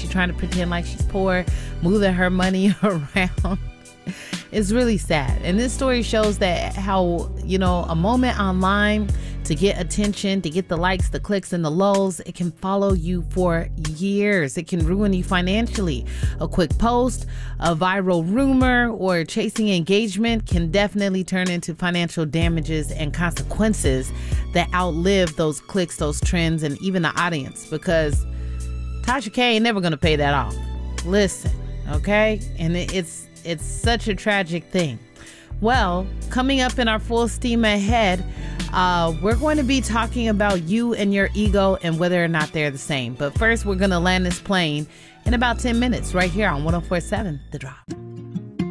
She's trying to pretend like she's poor, moving her money around. It's really sad. And this story shows that how, a moment online to get attention, to get the likes, the clicks, and the lulls, it can follow you for years. It can ruin you financially. A quick post, a viral rumor, or chasing engagement can definitely turn into financial damages and consequences that outlive those clicks, those trends, and even the audience, because Tasha K ain't never gonna pay that off. Listen, okay? And it's such a tragic thing. Well, coming up in our full steam ahead, we're going to be talking about you and your ego and whether or not they're the same. But first, we're going to land this plane in about 10 minutes right here on 104.7 The Drop.